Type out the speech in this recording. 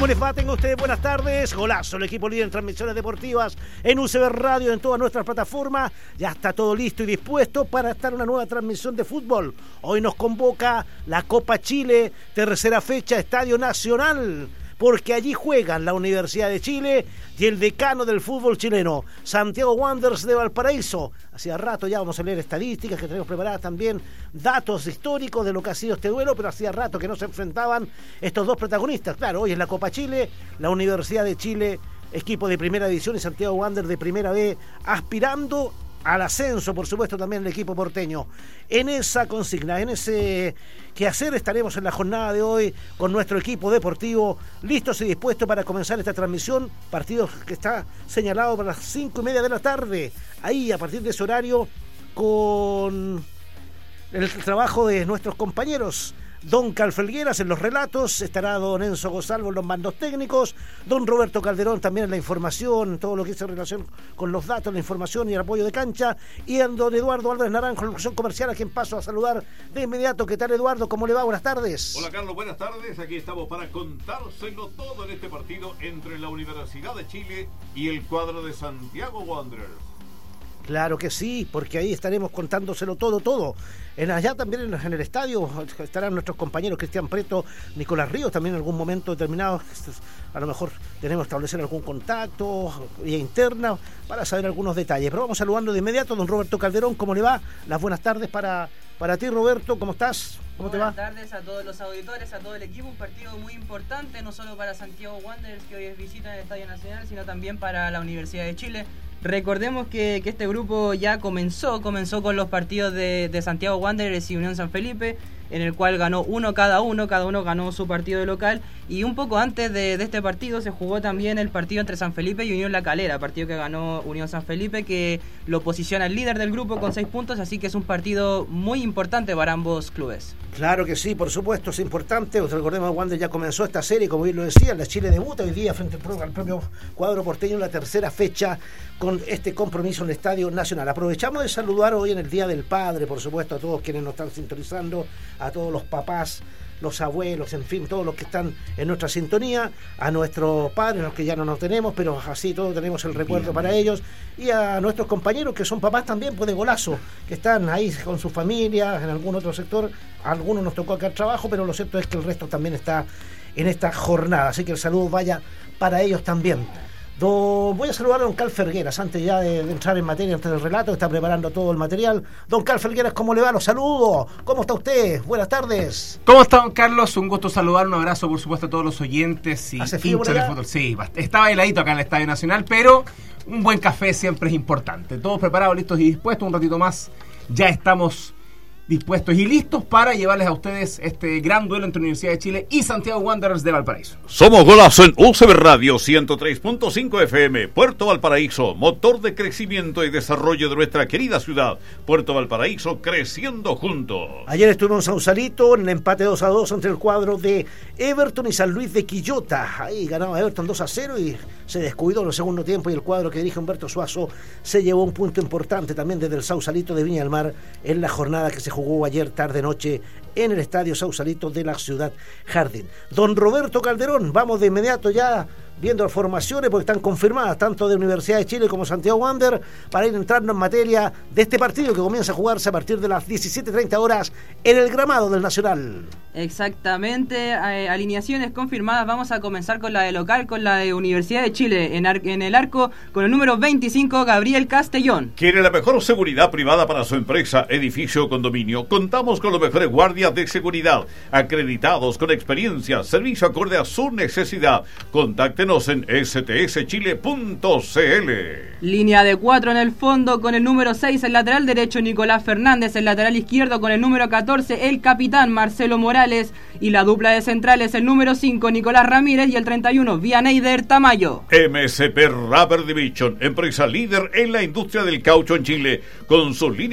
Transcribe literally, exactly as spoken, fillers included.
les va? Tengan ustedes buenas tardes. Golazo, el equipo líder en transmisiones deportivas en U C B Radio, en todas nuestras plataformas. Ya está todo listo y dispuesto para estar en una nueva transmisión de fútbol. Hoy nos convoca la Copa Chile, tercera fecha, Estadio Nacional, porque allí juegan la Universidad de Chile y el decano del fútbol chileno, Santiago Wanderers de Valparaíso. Hacía rato ya vamos a leer estadísticas que tenemos preparadas también, datos históricos de lo que ha sido este duelo, pero hacía rato que no se enfrentaban estos dos protagonistas. Claro, hoy es la Copa Chile, la Universidad de Chile, equipo de primera división, y Santiago Wanderers de primera B, aspirando al ascenso, por supuesto, también el equipo porteño. En esa consigna, en ese quehacer estaremos en la jornada de hoy con nuestro equipo deportivo listos y dispuestos para comenzar esta transmisión, partido que está señalado para las cinco y media de la tarde, ahí a partir de ese horario, con el trabajo de nuestros compañeros. Don Cal Felgueras en los relatos, estará don Enzo Gonzalo en los mandos técnicos, don Roberto Calderón también en la información, todo lo que es en relación con los datos, la información y el apoyo de cancha, y a don Eduardo Álvarez Naranjo en la producción comercial, a quien paso a saludar de inmediato. ¿Qué tal, Eduardo? ¿Cómo le va? Buenas tardes. Hola, Carlos, buenas tardes. Aquí estamos para contárselo todo en este partido entre la Universidad de Chile y el cuadro de Santiago Wanderers. Claro que sí, porque ahí estaremos contándoselo todo, todo. En allá también en, en el estadio estarán nuestros compañeros Cristian Preto, Nicolás Ríos, también en algún momento determinado. A lo mejor tenemos que establecer algún contacto vía interna para saber algunos detalles. Pero vamos saludando de inmediato a don Roberto Calderón. ¿Cómo le va? Las buenas tardes para, para ti, Roberto. ¿Cómo estás? ¿Cómo te va? Buenas tardes a todos los auditores, a todo el equipo. Un partido muy importante, no solo para Santiago Wanderers, que hoy es visita en el Estadio Nacional, sino también para la Universidad de Chile. Recordemos que, que este grupo ya comenzó, comenzó con los partidos de, de Santiago Wanderers y Unión San Felipe, en el cual ganó uno cada uno, cada uno ganó su partido de local, y un poco antes de, de este partido se jugó también el partido entre San Felipe y Unión La Calera, partido que ganó Unión San Felipe, que lo posiciona el líder del grupo con seis puntos, así que es un partido muy importante para ambos clubes. Claro que sí, por supuesto, es importante. Recordemos que Wander ya comenzó esta serie, como bien lo decía, la Chile debuta hoy día frente al propio cuadro porteño en la tercera fecha con este compromiso en el Estadio Nacional. Aprovechamos de saludar hoy en el Día del Padre, por supuesto, a todos quienes nos están sintonizando, a todos los papás, los abuelos, en fin, todos los que están en nuestra sintonía, a nuestros padres, los que ya no nos tenemos, pero así todos tenemos el recuerdo para ellos, y a nuestros compañeros que son papás también, pues de golazo, que están ahí con sus familias, en algún otro sector. A algunos nos tocó acá el trabajo, pero lo cierto es que el resto también está en esta jornada, así que el saludo vaya para ellos también. Don, voy a saludar a don Cal Felgueras antes ya de, de entrar en materia, antes del relato, que está preparando todo el material. Don Cal Felgueras, ¿cómo le va? Los saludo. ¿Cómo está usted? Buenas tardes. ¿Cómo está, don Carlos? Un gusto saludar, un abrazo por supuesto a todos los oyentes y ¿Hace frío hinchas de fútbol. Sí, estaba heladito acá en el Estadio Nacional, pero un buen café siempre es importante. Todos preparados, listos y dispuestos. Un ratito más ya estamos dispuestos y listos para llevarles a ustedes este gran duelo entre Universidad de Chile y Santiago Wanderers de Valparaíso. Somos Golazo en U C B Radio ciento tres punto cinco F M, Puerto Valparaíso, motor de crecimiento y desarrollo de nuestra querida ciudad. Puerto Valparaíso, creciendo juntos. Ayer estuvimos en Sausalito en el empate dos a dos entre el cuadro de Everton y San Luis de Quillota. Ahí ganaba Everton dos a cero y se descuidó en el segundo tiempo, y el cuadro que dirige Humberto Suazo se llevó un punto importante también desde el Sausalito de Viña del Mar en la jornada que se jugó ayer tarde-noche en el Estadio Sausalito de la Ciudad Jardín. Don Roberto Calderón, vamos de inmediato ya viendo las formaciones, porque están confirmadas tanto de Universidad de Chile como Santiago Wanderers, para ir entrando en materia de este partido que comienza a jugarse a partir de las diecisiete treinta horas en el gramado del Nacional. Exactamente, eh, alineaciones confirmadas. Vamos a comenzar con la de local, con la de Universidad de Chile, en, ar- en el arco con el número veinticinco, Gabriel Castellón. ¿Quiere la mejor seguridad privada para su empresa, edificio o condominio? Contamos con los mejores guardias de seguridad, acreditados con experiencia, servicio acorde a su necesidad. Contáctenos en s t s chile punto c l. Línea de cuatro en el fondo con el número seis, el lateral derecho Nicolás Fernández, el lateral izquierdo con el número catorce, el capitán Marcelo Morales, y la dupla de centrales, el número cinco, Nicolás Ramírez, y el treinta y uno, Vianeyder Tamayo. M S P Rubber Division, empresa líder en la industria del caucho en Chile, con su línea